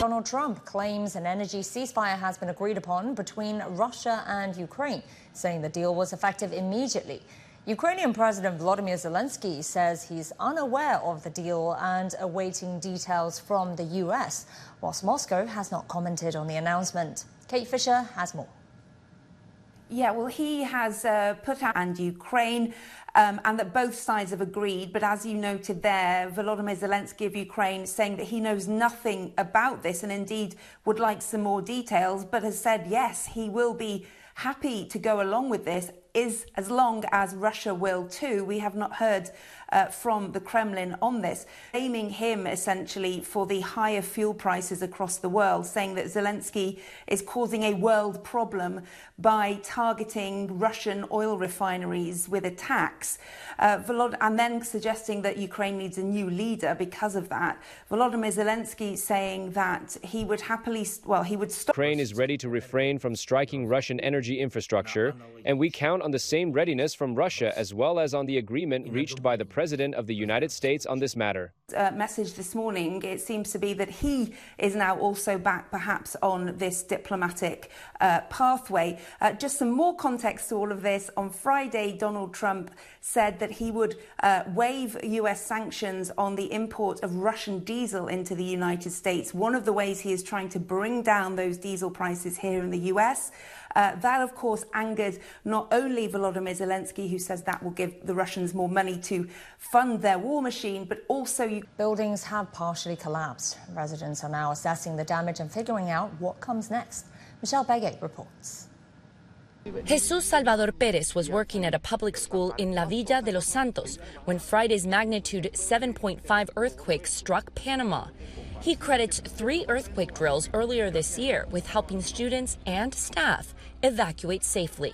Donald Trump claims an energy ceasefire has been agreed upon between Russia and Ukraine, saying the deal was effective immediately. Ukrainian President Volodymyr Zelensky says he's unaware of the deal and awaiting details from the US, whilst Moscow has not commented on the announcement. Kate Fisher has more. Yeah, well, he has put out and Ukraine, and that both sides have agreed. But as you noted there, Volodymyr Zelensky of Ukraine saying that he knows nothing about this and indeed would like some more details, but has said, yes, he will be happy to go along with this, as long as Russia will too. We have not heard from the Kremlin on this, blaming him essentially for the higher fuel prices across the world, saying that Zelensky is causing a world problem by targeting Russian oil refineries with attacks, and then suggesting that Ukraine needs a new leader because of that. Volodymyr Zelensky saying that he would happily, he would stop. Ukraine is ready to refrain from striking Russian energy infrastructure, and we count on the same readiness from Russia as well as on the agreement reached by the President of the United States on this matter. Message this morning, it seems to be that he is now also back perhaps on this diplomatic pathway. Just some more context to all of this. On Friday, Donald Trump said that he would waive US sanctions on the import of Russian diesel into the United States. One of the ways he is trying to bring down those diesel prices here in the US. That, of course, angered not only Volodymyr Zelensky, who says that will give the Russians more money to fund their war machine, but also... Buildings have partially collapsed. Residents are now assessing the damage and figuring out what comes next. Michelle Begay reports. Jesus Salvador Perez was working at a public school in La Villa de los Santos when Friday's magnitude 7.5 earthquake struck Panama. He credits 3 earthquake drills earlier this year with helping students and staff evacuate safely.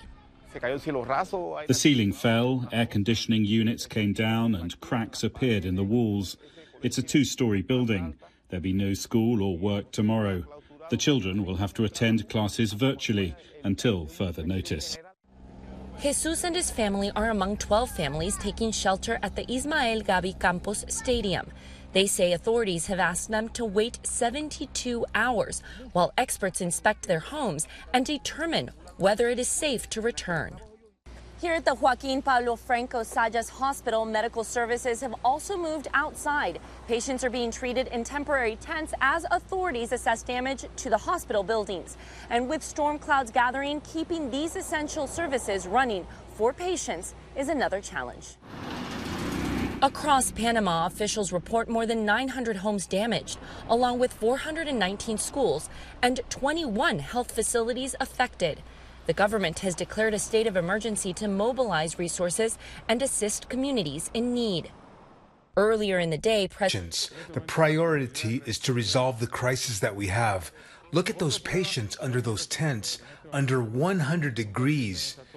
The ceiling fell, air conditioning units came down and cracks appeared in the walls. It's a 2-story building. There'll be no school or work tomorrow. The children will have to attend classes virtually until further notice. Jesus and his family are among 12 families taking shelter at the Ismael Gavi Campos Stadium. They say authorities have asked them to wait 72 hours while experts inspect their homes and determine whether it is safe to return. Here at the Joaquin Pablo Franco Sayas Hospital, medical services have also moved outside. Patients are being treated in temporary tents as authorities assess damage to the hospital buildings. And with storm clouds gathering, keeping these essential services running for patients is another challenge. Across Panama, officials report more than 900 homes damaged, along with 419 schools and 21 health facilities affected. The government has declared a state of emergency to mobilize resources and assist communities in need. Earlier in the day, the priority is to resolve the crisis that we have. Look at those patients under those tents, under 100 degrees.